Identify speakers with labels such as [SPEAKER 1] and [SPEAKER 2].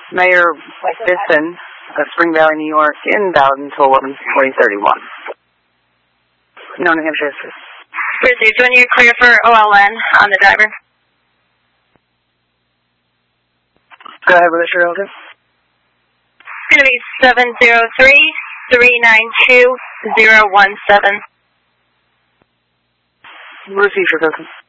[SPEAKER 1] Mayor Biffen of Spring Valley, New York, invalid until 11/20/31. No New Hampshire history.
[SPEAKER 2] Received. When you're clear for OLN on the driver.
[SPEAKER 1] Go ahead with it, Shirley.
[SPEAKER 2] It's going to be 703-392-017.
[SPEAKER 1] Receive your token.